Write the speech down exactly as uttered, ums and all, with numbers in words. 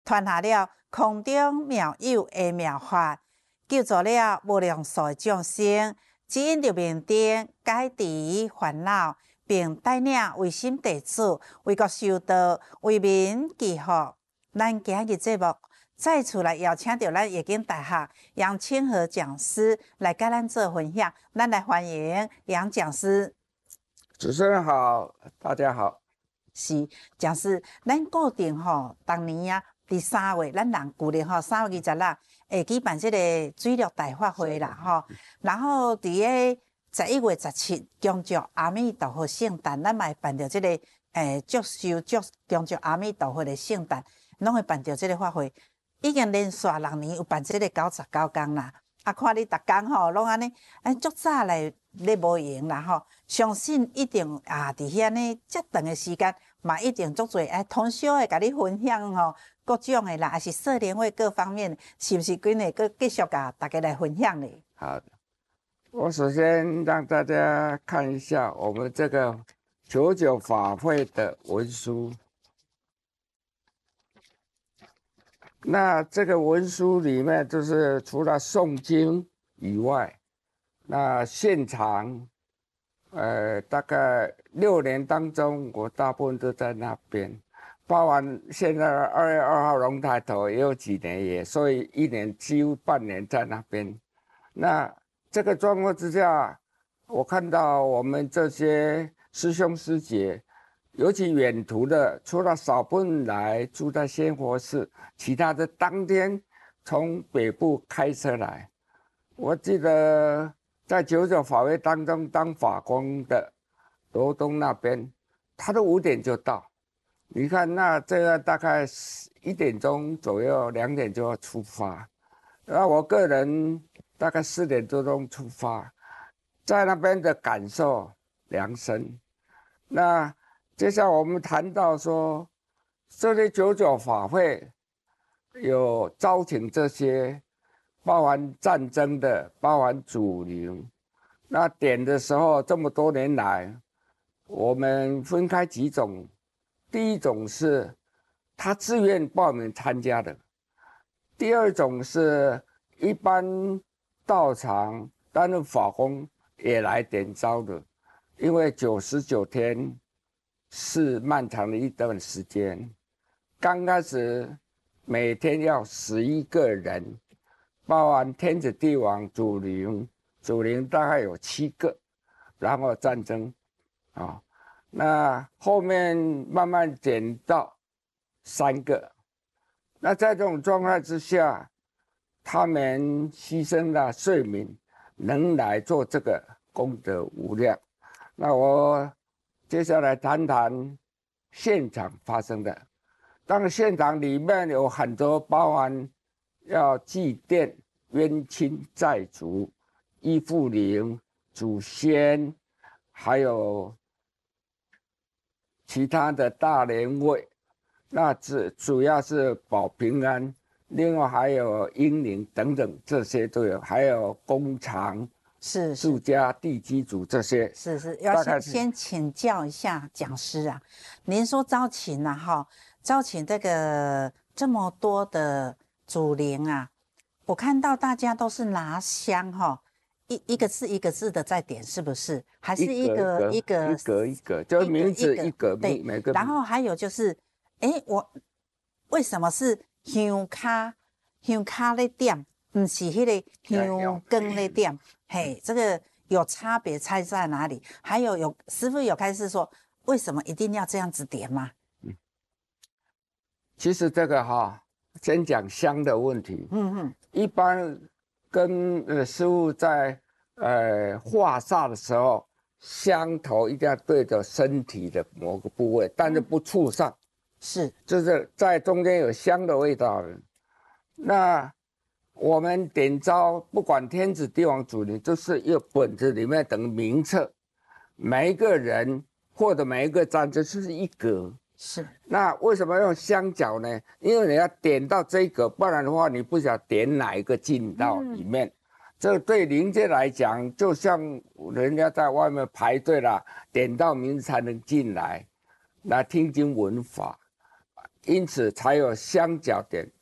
传下了空中妙有的妙法，救助了无量数的众生，指引着明灯，解除烦恼，并带领唯心弟子为国修道，为民祈福。咱今日节目再次来邀请到咱夜景大学杨清和讲师来跟咱做分享，咱来欢迎杨讲师。 主持人好，大家好。 是讲师，咱固定吼，当年啊，伫三月，咱人旧历吼，三月二十六会举办这个水陆大法会啦，吼。然后伫个十一月十七，恭祝阿弥陀佛圣诞，咱嘛会办着这个诶，祝寿祝恭祝阿弥陀佛的圣诞，拢会办着这个法会。已经连续六年有办这个九十九天啦。啊，看你逐工吼，拢安尼，哎，足早来咧无闲啦吼，相信一定啊，伫遐呢，遮长的时间，嘛一定足侪哎，通宵的甲你分享吼，各种的啦，还是社联会各方面，是不是今日佮继续甲大家来分享呢？ 好的，我首先让大家看一下我们这个九九法会的文书。那这个文书里面，就是除了诵经以外，那现场，呃，大概六年当中，我大部分都在那边，包含现在二月二号龙抬头也有几年也，所以一年几乎半年在那边。那这个状况之下，我看到我们这些师兄师姐。尤其远途的，除了少部分来住在仙佛寺，其他的当天从北部开车来。我记得在九九法会当中当法官的罗东那边，他都五点就到。你看，那这个大概一点钟左右，两点就要出发。那我个人大概四点多钟出发，在那边的感受良深。那接下来我们谈到说，这些九九法会有招请这些包含战争的，包含祖灵。那点的时候，这么多年来，我们分开几种。第一种是他自愿报名参加的，第二种是一般到场担任法官也来点招的，因为九十九天。是漫长的一段时间，刚开始每天要十一个人，包含天子帝王、祖灵，祖灵大概有七个，然后战争，啊、哦，那后面慢慢减到三个。那在这种状态之下，他们牺牲了睡眠，能来做这个功德无量。那我。接下来谈谈现场发生的。当然，现场里面有很多包含要祭奠冤亲债主、依附灵、祖先，还有其他的大莲位。那主主要是保平安，另外还有英灵等等，这些都有，还有工厂。 是住家地基主这些是是，要先先请教一下讲师啊，您说招请啊哈，招请这个这么多的祖灵啊，我看到大家都是拿香哈，一一个字一个字的在点，是不是？还是一个一个一格一格，就是名字一格， 对， 每个。 然后还有就是，哎，我为什么是香卡香卡咧点？不是迄个香根的点，嘿，这个有差别，差在哪里？还有有师父有开始说，为什么一定要这样子点吗？ 嗯，其实这个哈，先讲香的问题。嗯哼，一般跟呃师父在呃化煞的时候，香头一定要对着身体的某个部位，但是不触上。 是， 就是在中间有香的味道的。那我们点招，不管天子帝王祖灵，就是一个本子里面等名册，每一个人或者每一个章就是一格。 是。 那为什么用香脚呢？因为你要点到这一格，不然的话你不晓得点哪一个进到里面。嗯、这对灵界来讲，就像人家在外面排队啦，点到名字才能进来，来听经闻法。 因此才有香角点